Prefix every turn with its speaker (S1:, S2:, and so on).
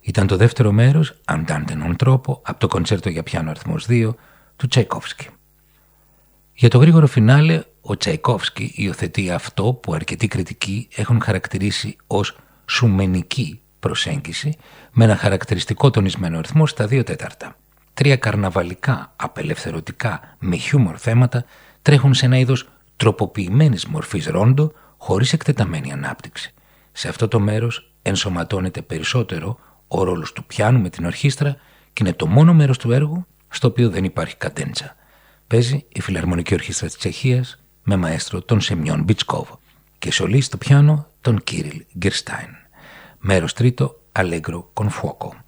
S1: Ήταν το δεύτερο μέρος, Andante non troppo, από το κοντσέρτο για πιάνο αριθμός 2 του Τσαϊκόφσκι. Για το γρήγορο φινάλε, ο Τσαϊκόφσκι υιοθετεί αυτό που αρκετοί κριτικοί έχουν χαρακτηρίσει ως σουμενική προσέγγιση, με ένα χαρακτηριστικό τονισμένο ρυθμό στα 2/4. 3 καρναβαλικά, απελευθερωτικά, με χιούμορ θέματα τρέχουν σε ένα είδος τροποποιημένης μορφής ρόντο, χωρίς εκτεταμένη ανάπτυξη. Σε αυτό το μέρος ενσωματώνεται περισσότερο ο ρόλος του πιάνου με την ορχήστρα και είναι το μόνο μέρος του έργου στο οποίο δεν υπάρχει καντέντσα. Παίζει η Φιλαρμονική Ορχήστρα της Τσεχίας με μαέστρο τον Σεμιόν Μπιτσκόβ και σολί στο πιάνο τον Κύριλ Γκερστάιν. Μέρος τρίτο, Allegro con fuoco.